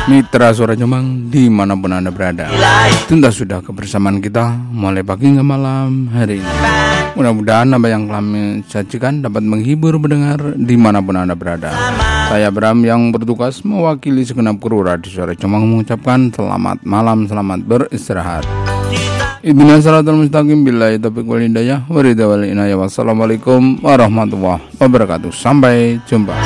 Mitra Suara Jombang dimanapun Anda berada, tuntas sudah kebersamaan kita mulai pagi hingga malam hari ini. Mudah-mudahan apa yang kami sajikan dapat menghibur pendengar dimanapun Anda berada. Saya Bram yang bertugas mewakili segenap kru Radio Suara Jombang mengucapkan selamat malam, selamat beristirahat. Ihdinas siratal mustaqim, billahi taufiq wal hidayah, wa ridha wal inayah. Wassalamualaikum warahmatullahi wabarakatuh. Sampai jumpa.